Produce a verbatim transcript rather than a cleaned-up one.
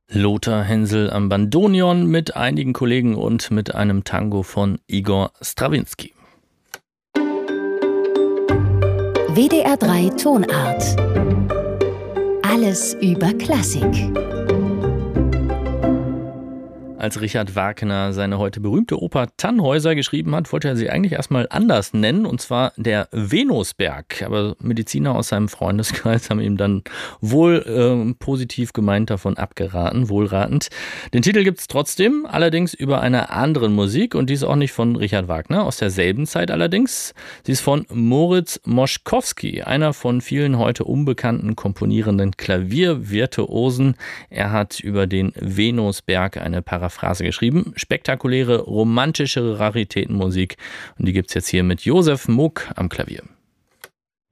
Lothar Hensel am Bandoneon mit einigen Kollegen und mit einem Tango von Igor Strawinski. W D R drei Tonart. Alles über Klassik. Als Richard Wagner seine heute berühmte Oper Tannhäuser geschrieben hat, wollte er sie eigentlich erstmal anders nennen, und zwar der Venusberg. Aber Mediziner aus seinem Freundeskreis haben ihm dann wohl äh, positiv gemeint davon abgeraten, wohlratend. Den Titel gibt es trotzdem, allerdings über eine andere Musik, und die ist auch nicht von Richard Wagner, aus derselben Zeit allerdings. Sie ist von Moritz Moszkowski, einer von vielen heute unbekannten komponierenden Klaviervirtuosen. Er hat über den Venusberg eine Paraphrase Phrase geschrieben. Spektakuläre, romantischere Raritätenmusik. Und die gibt's jetzt hier mit Josef Muck am Klavier.